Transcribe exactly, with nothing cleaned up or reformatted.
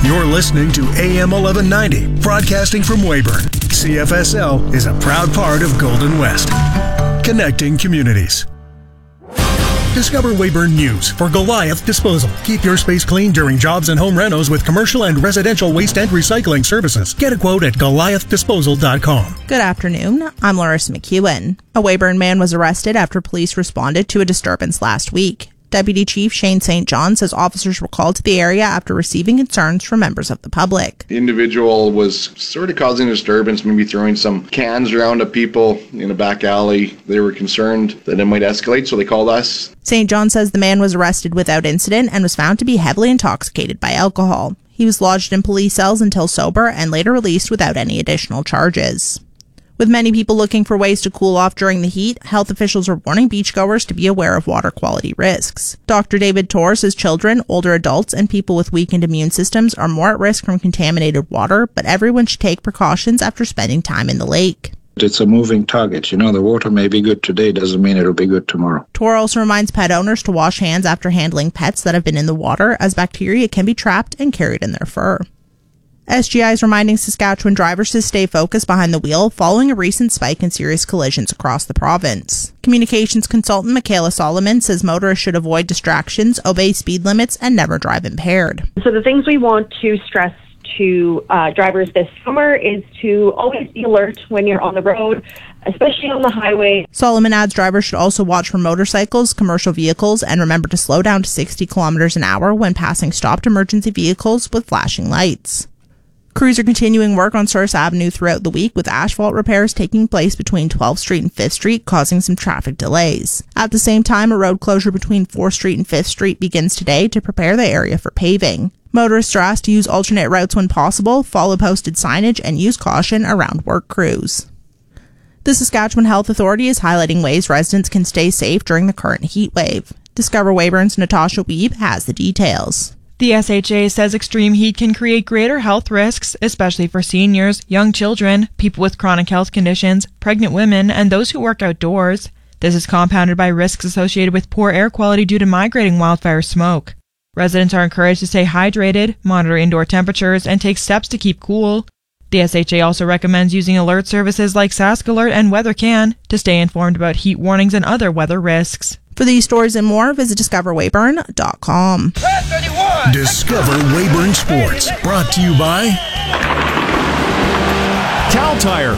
You're listening to A M eleven ninety, broadcasting from Weyburn. C F S L is a proud part of Golden West, connecting communities. Discover Weyburn News for Goliath Disposal. Keep your space clean during jobs and home renos with commercial and residential waste and recycling services. Get a quote at goliath disposal dot com. Good afternoon. I'm Larissa McEwen. A Weyburn man was arrested after police responded to a disturbance last week. Deputy Chief Shane Saint John says officers were called to the area after receiving concerns from members of the public. The individual was sort of causing a disturbance, maybe throwing some cans around at people in a back alley. They were concerned that it might escalate, so they called us. Saint John says the man was arrested without incident and was found to be heavily intoxicated by alcohol. He was lodged in police cells until sober and later released without any additional charges. With many people looking for ways to cool off during the heat, health officials are warning beachgoers to be aware of water quality risks. Doctor David Torr says children, older adults, and people with weakened immune systems are more at risk from contaminated water, but everyone should take precautions after spending time in the lake. It's a moving target. You know, the water may be good today, doesn't mean it'll be good tomorrow. Torr also reminds pet owners to wash hands after handling pets that have been in the water, as bacteria can be trapped and carried in their fur. S G I is reminding Saskatchewan drivers to stay focused behind the wheel following a recent spike in serious collisions across the province. Communications consultant Michaela Solomon says motorists should avoid distractions, obey speed limits, and never drive impaired. So the things we want to stress to uh, drivers this summer is to always be alert when you're on the road, especially on the highway. Solomon adds drivers should also watch for motorcycles, commercial vehicles, and remember to slow down to sixty kilometers an hour when passing stopped emergency vehicles with flashing lights. Crews are continuing work on Source Avenue throughout the week, with asphalt repairs taking place between twelfth Street and fifth Street, causing some traffic delays. At the same time, a road closure between fourth Street and fifth Street begins today to prepare the area for paving. Motorists are asked to use alternate routes when possible, follow posted signage, and use caution around work crews. The Saskatchewan Health Authority is highlighting ways residents can stay safe during the current heat wave. Discover Weyburn's Natasha Weeb has the details. The S H A says extreme heat can create greater health risks, especially for seniors, young children, people with chronic health conditions, pregnant women, and those who work outdoors. This is compounded by risks associated with poor air quality due to migrating wildfire smoke. Residents are encouraged to stay hydrated, monitor indoor temperatures, and take steps to keep cool. The S H A also recommends using alert services like Sask Alert and WeatherCan to stay informed about heat warnings and other weather risks. For these stories and more, visit discover weyburn dot com. Discover Weyburn Sports, brought to you by Cal Tire.